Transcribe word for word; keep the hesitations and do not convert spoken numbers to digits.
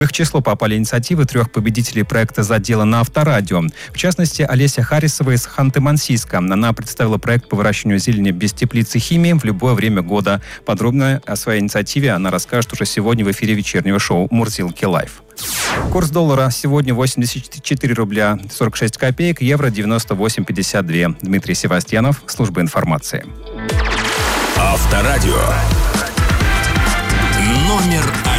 В их число попали инициативы трех победителей проекта «Задела» на Авторадио. В частности, Олеся Харисова из Ханты-Мансийска. Она представила проект по выращиванию зелени без теплицы химии в любое время года. Подробно о своей инициативе она расскажет уже сегодня в эфире вечернего шоу «Мурзилки Лайв». Курс доллара сегодня восемьдесят четыре рубля сорок шесть копеек, евро девяносто восемь пятьдесят два. Дмитрий Севастьянов, служба информации. Авторадио. Номер один.